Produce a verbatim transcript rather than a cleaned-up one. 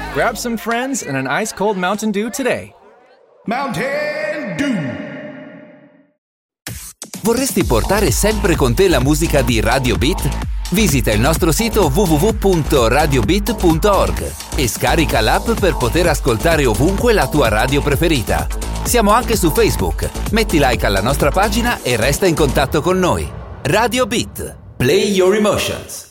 Grab some friends and an ice-cold Mountain Dew today. Mountain Dew. Vorresti portare sempre con te la musica di Radio Beat? Visita il nostro sito w w w punto radio beat punto org e scarica l'app per poter ascoltare ovunque la tua radio preferita. Siamo anche su Facebook. Metti like alla nostra pagina e resta in contatto con noi. Radio Beat. Play your emotions.